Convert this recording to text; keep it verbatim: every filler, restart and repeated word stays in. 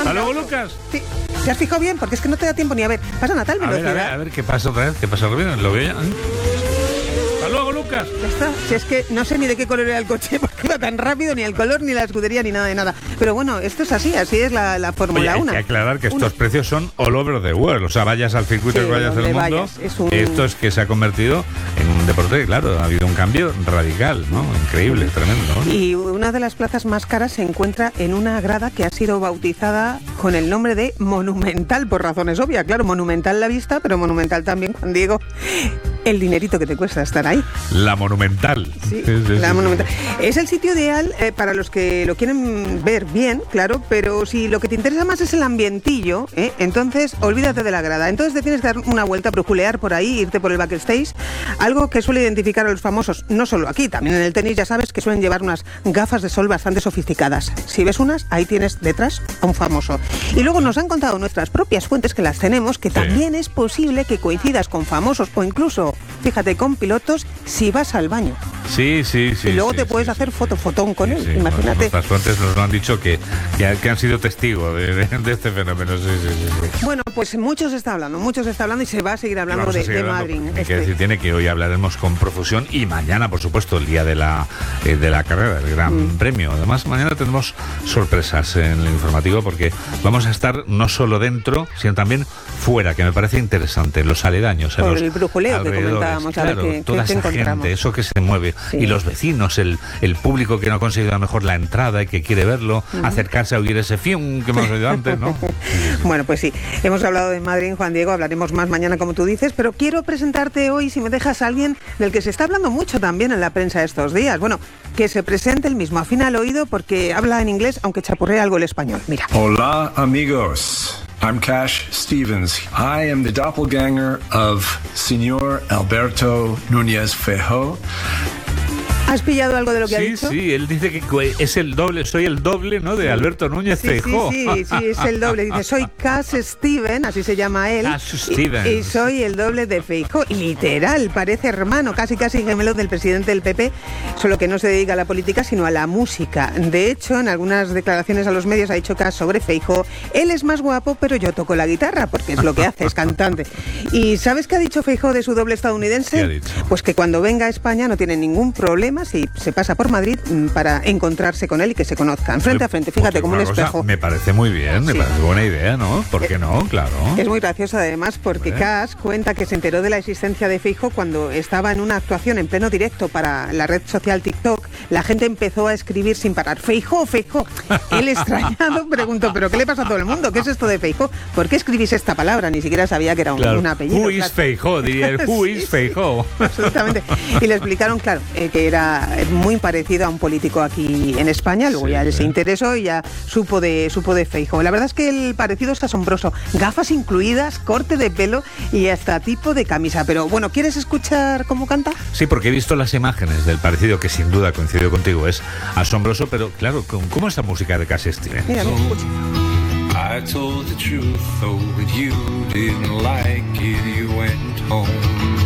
Hasta luego, Lucas. Sí. ¿Te has fijado bien? Porque es que no te da tiempo ni a ver. Pasa a tal A ver, velocidad. a ver, a ver, ¿qué pasa otra vez? ¿Qué pasa, Rubén? ¿Lo veo ya? Hasta luego, Lucas. Ya está. Si es que no sé ni de qué color era el coche, porque iba tan rápido, ni el color, ni la escudería, ni nada de nada. Pero bueno, esto es así, así es la, la Fórmula Oye, uno. hay que aclarar que estos Uno. precios son all over the world. O sea, vayas al circuito Sí, que vayas donde del mundo. vayas, es un- Esto es que se ha convertido en un deporte, claro, ha habido un cambio radical, ¿no? Increíble, tremendo, ¿no? Y una de las plazas más caras se encuentra en una grada que ha sido bautizada con el nombre de Monumental, por razones obvias. Claro, monumental la vista, pero monumental también, Juan Diego, el dinerito que te cuesta estar ahí. La Monumental. Sí, Sí, sí, la sí, Monumental. sí. Es el sitio ideal eh, para los que lo quieren ver bien, claro, pero si lo que te interesa más es el ambientillo, ¿eh? Entonces olvídate de la grada. Entonces te tienes que dar una vuelta, brujulear por ahí, irte por el backstage, algo que suele identificar a los famosos, no solo aquí, también en el tenis, ya sabes que suelen llevar unas gafas de sol bastante sofisticadas. Si ves unas, ahí tienes detrás a un famoso. Y luego nos han contado nuestras propias fuentes, que las tenemos, que Sí. también es posible que coincidas con famosos o incluso, fíjate, con pilotos si vas al baño. Sí, sí, sí. Y luego sí, te puedes sí, hacer sí. foto, fotón con Sí, él, sí. imagínate. Nuestras fuentes nos lo han dicho que, que, que han sido testigos de, de, de este fenómeno. Sí, sí, sí, sí. Bueno, pues mucho se está hablando, mucho se está hablando y se va a seguir hablando Vamos a de, seguir de hablando, Madrid. porque hay Este. que decir, tiene que hoy hablaremos con profusión y mañana, por supuesto, el día de la eh, de la carrera, el Gran Mm. Premio. Además, mañana tendremos sorpresas en el informativo porque vamos a estar no solo dentro, sino también fuera, que me parece interesante, en los aledaños, en Por los el brujuleo que alrededores. comentábamos, a ver Claro, qué- qué- toda qué esa encontramos. gente, eso que se mueve, Sí. y los vecinos, el, el público que no ha conseguido a lo mejor la entrada y que quiere verlo, acercarse a oír ese fium que hemos oído antes, ¿no? Bueno, pues sí, hemos hablado de Madrid, Juan Diego, hablaremos más mañana como tú dices, pero quiero presentarte hoy, si me dejas, a alguien del que se está hablando mucho también en la prensa estos días. Bueno, que se presente el mismo, afina al oído porque habla en inglés, aunque chapurrea algo el español. Mira. Hola, amigos. I'm Cash Stevens. I am the doppelganger of Señor Alberto Núñez Feijóo. ¿Has pillado algo de lo que ha Sí, dicho? sí, él dice que es el doble, soy el doble, ¿no? De Alberto Núñez Sí, sí, Feijóo. sí, sí, es el doble. Dice, soy Cash Steven, así se llama él. Cash y- Stevens. Y, soy el doble de Feijóo. Literal, parece hermano, casi casi gemelo del presidente del P P, solo que no se dedica a la política, sino a la música. De hecho, en algunas declaraciones a los medios ha dicho Cash sobre Feijóo, él es más guapo, pero yo toco la guitarra, porque es lo que hace, es cantante. ¿Y sabes qué ha dicho Feijóo de su doble estadounidense? ¿Qué ha dicho? Pues que cuando venga a España no tiene ningún problema si se pasa por Madrid mm, para encontrarse con él y que se conozcan frente a frente, fíjate, Porque como un una cosa espejo. Me parece muy bien, me Sí. parece buena idea, ¿no? ¿Por qué no? Claro. Es muy gracioso además porque Hombre. Cash cuenta que se enteró de la existencia de Feijóo cuando estaba en una actuación en pleno directo para la red social TikTok. La gente empezó a escribir sin parar, Feijóo, Feijóo. Él extrañado preguntó, ¿pero qué le pasa a todo el mundo? ¿Qué es esto de Feijóo? ¿Por qué escribís esta palabra? Ni siquiera sabía que era un, Claro. un apellido. Who is claro. Feijóo? Diría el Who Sí, is sí. Feijóo. Absolutamente. Y le explicaron, claro, eh, que era muy parecido a un político aquí en España. Luego Sí, ya sí. se interesó y ya supo de supo de Feijóo. La verdad es que el parecido es asombroso. Gafas incluidas, corte de pelo y hasta tipo de camisa. Pero bueno, ¿quieres escuchar cómo canta? Sí, porque he visto las imágenes del parecido, que sin duda coincidió contigo, es asombroso, pero claro, ¿cómo es la música de Cash Stevens? Mira, mira, escucha. I told the truth, though, but you didn't like it. You went home.